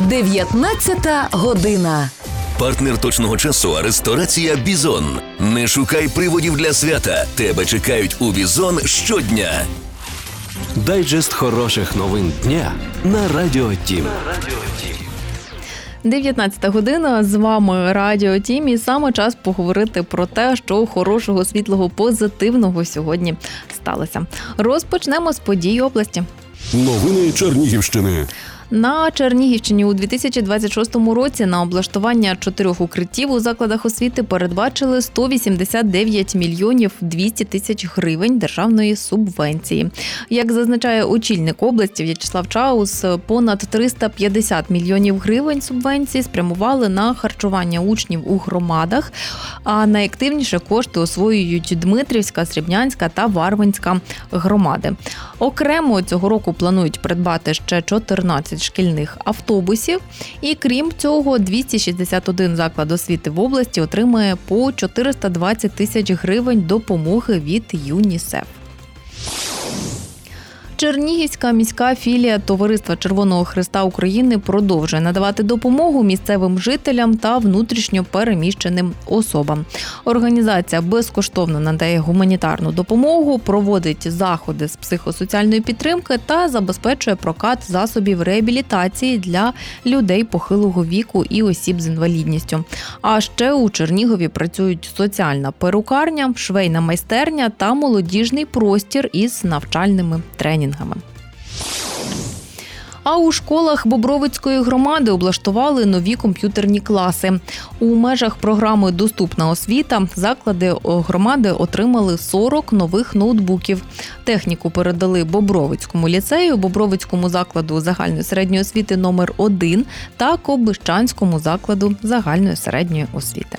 19 година. Партнер точного часу – ресторація «Бізон». Не шукай приводів для свята. Тебе чекають у «Бізон» щодня. Дайджест хороших новин дня на Радіо Тім. 19 година, з вами Радіо Тім, і саме час поговорити про те, що хорошого, світлого, позитивного сьогодні сталося. Розпочнемо з подій області. Новини Чернігівщини. На Чернігівщині у 2026 році на облаштування 4 укриттів у закладах освіти передбачили 189 мільйонів 200 тисяч гривень державної субвенції. Як зазначає очільник області В'ячеслав Чаус, понад 350 мільйонів гривень субвенції спрямували на харчування учнів у громадах, а найактивніше кошти освоюють Дмитрівська, Срібнянська та Варвинська громади. Окремо цього року планують придбати ще 14 шкільних автобусів. І крім цього, 261 заклад освіти в області отримає по 420 тисяч гривень допомоги від ЮНІСЕФ. Чернігівська міська філія Товариства Червоного Хреста України продовжує надавати допомогу місцевим жителям та внутрішньо переміщеним особам. Організація безкоштовно надає гуманітарну допомогу, проводить заходи з психосоціальної підтримки та забезпечує прокат засобів реабілітації для людей похилого віку і осіб з інвалідністю. А ще у Чернігові працюють соціальна перукарня, швейна майстерня та молодіжний простір із навчальними тренінгами. А у школах Бобровицької громади облаштували нові комп'ютерні класи. У межах програми «Доступна освіта» заклади громади отримали 40 нових ноутбуків. Техніку передали Бобровицькому ліцею, Бобровицькому закладу загальної середньої освіти номер 1 та Кобищанському закладу загальної середньої освіти.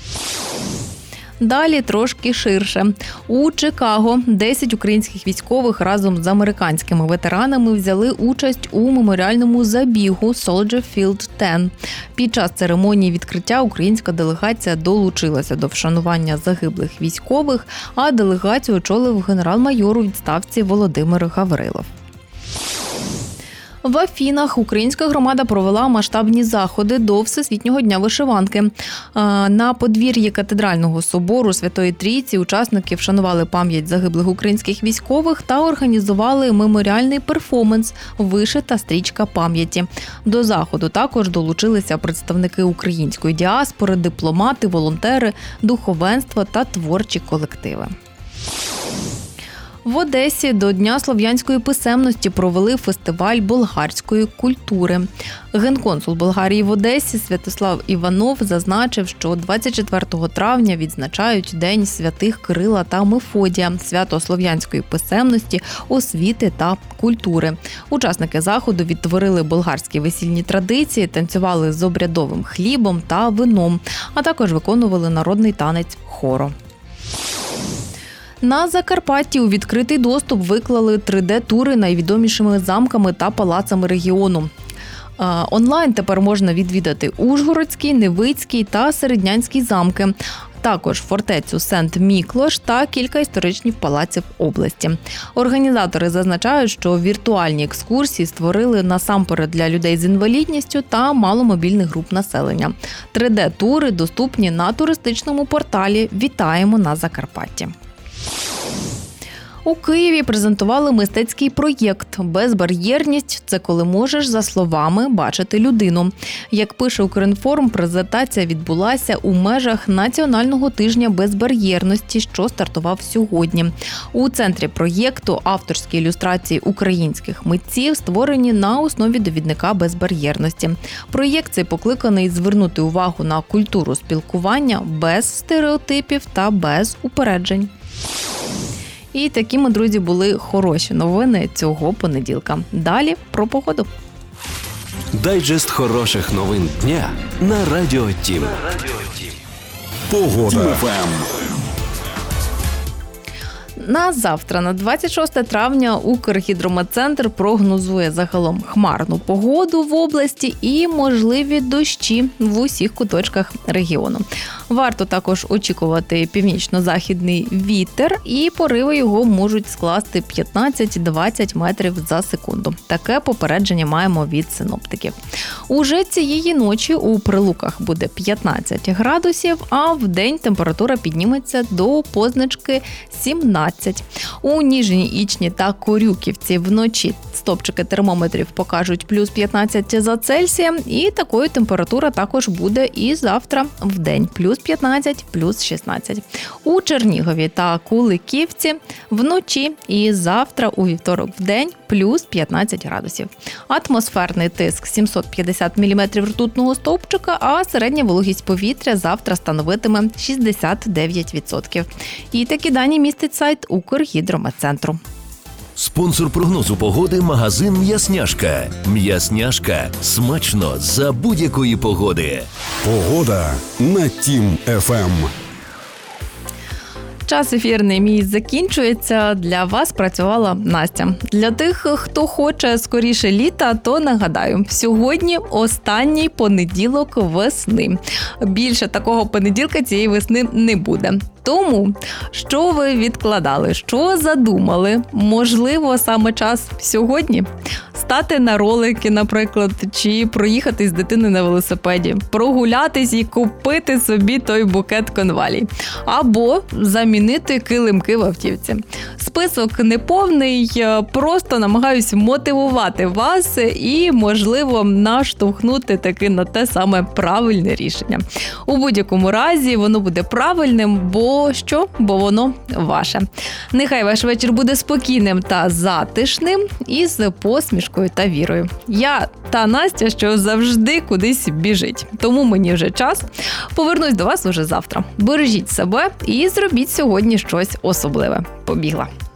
Далі трошки ширше. У Чикаго 10 українських військових разом з американськими ветеранами взяли участь у меморіальному забігу Soldier Field 10. Під час церемонії відкриття українська делегація долучилася до вшанування загиблих військових, а делегацію очолив генерал-майор у відставці Володимир Гаврилов. В Афінах українська громада провела масштабні заходи до Всесвітнього дня вишиванки. На подвір'ї катедрального собору Святої Трійці учасники вшанували пам'ять загиблих українських військових та організували меморіальний перформанс «Вишита стрічка пам'яті». До заходу також долучилися представники української діаспори, дипломати, волонтери, духовенство та творчі колективи. В Одесі до Дня слов'янської писемності провели фестиваль болгарської культури. Генконсул Болгарії в Одесі Святослав Іванов зазначив, що 24 травня відзначають День святих Кирила та Мефодія, свято слов'янської писемності, освіти та культури. Учасники заходу відтворили болгарські весільні традиції, танцювали з обрядовим хлібом та вином, а також виконували народний танець хоро. На Закарпатті у відкритий доступ виклали 3D-тури найвідомішими замками та палацами регіону. Онлайн тепер можна відвідати Ужгородський, Невицький та Середнянський замки, також фортецю Сент-Міклош та кілька історичних палаців області. Організатори зазначають, що віртуальні екскурсії створили насамперед для людей з інвалідністю та маломобільних груп населення. 3D-тури доступні на туристичному порталі «Вітаємо на Закарпатті». У Києві презентували мистецький проєкт «Безбар'єрність – це коли можеш за словами бачити людину». Як пише Укрінформ, презентація відбулася у межах Національного тижня безбар'єрності, що стартував сьогодні. У центрі проєкту авторські ілюстрації українських митців, створені на основі довідника безбар'єрності. Проєкт цей покликаний звернути увагу на культуру спілкування без стереотипів та без упереджень. І такими, друзі, були хороші новини цього понеділка. Далі про погоду. Дайджест хороших новин дня на Радіо Тім. Погода. На завтра, на 26 травня, Укргідрометцентр прогнозує загалом хмарну погоду в області і можливі дощі в усіх куточках регіону. Варто також очікувати північно-західний вітер, і пориви його можуть скласти 15-20 метрів за секунду. Таке попередження маємо від синоптиків. Уже цієї ночі у Прилуках буде 15 градусів, а вдень температура підніметься до позначки 17. У Ніжній, Ічні та Корюківці вночі стопчики термометрів покажуть плюс 15 за Цельсієм, і такою температура також буде і завтра вдень – плюс 15, плюс 16. У Чернігові та Куликівці вночі і завтра у вівторок вдень – плюс 15 градусів. Атмосферний тиск – 750 мм ртутного стовпчика, а середня вологість повітря завтра становитиме 69%. І такі дані містить сайт Укргідрометцентру. Спонсор прогнозу погоди – магазин «М'ясняшка». «М'ясняшка» – смачно за будь-якої погоди. Погода на Тім ФМ. Час ефірний мій закінчується. Для вас працювала Настя. Для тих, хто хоче скоріше літа, то нагадаю, сьогодні останній понеділок весни. Більше такого понеділка цієї весни не буде. Тому, що ви відкладали, що задумали, можливо, саме час сьогодні стати на ролики, наприклад, чи проїхати з дитини на велосипеді, прогулятись і купити собі той букет конвалій, або замінити килимки в автівці. Список неповний, просто намагаюсь мотивувати вас і, можливо, наштовхнути таки на те саме правильне рішення. У будь-якому разі воно буде правильним, бо воно ваше. Нехай ваш вечір буде спокійним та затишним і з посмішкою та вірою. Я та Настя, що завжди кудись біжить. Тому мені вже час. Повернусь до вас уже завтра. Бережіть себе і зробіть сьогодні щось особливе. Побігла.